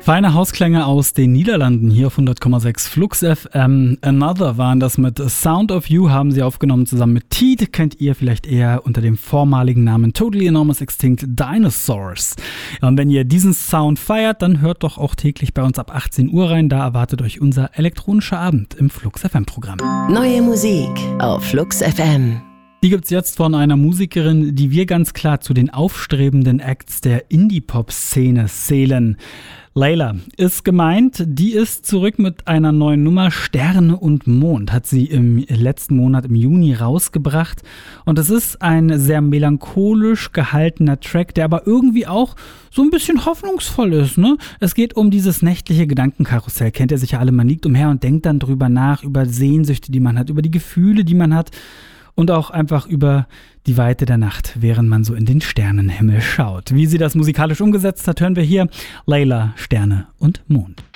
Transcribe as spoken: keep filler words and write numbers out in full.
Feine Hausklänge aus den Niederlanden hier auf hundert Komma sechs Flux F M. Another waren das mit Sound of You, haben sie aufgenommen zusammen mit Teed, kennt ihr vielleicht eher unter dem vormaligen Namen Totally Enormous Extinct Dinosaurs. Ja, und wenn ihr diesen Sound feiert, dann hört doch auch täglich bei uns ab achtzehn Uhr rein, da erwartet euch unser elektronischer Abend im Flux F M Programm. Neue Musik auf Flux F M. Die gibt's jetzt von einer Musikerin, die wir ganz klar zu den aufstrebenden Acts der Indie-Pop-Szene zählen. Layla ist gemeint, die ist zurück mit einer neuen Nummer. Sterne und Mond hat sie im letzten Monat im Juni rausgebracht. Und es ist ein sehr melancholisch gehaltener Track, der aber irgendwie auch so ein bisschen hoffnungsvoll ist, ne? Es geht um dieses nächtliche Gedankenkarussell. Kennt ihr sicher alle, man liegt umher und denkt dann drüber nach, über Sehnsüchte, die man hat, über die Gefühle, die man hat. Und auch einfach über die Weite der Nacht, während man so in den Sternenhimmel schaut. Wie sie das musikalisch umgesetzt hat, hören wir hier. Layla, Sterne und Mond.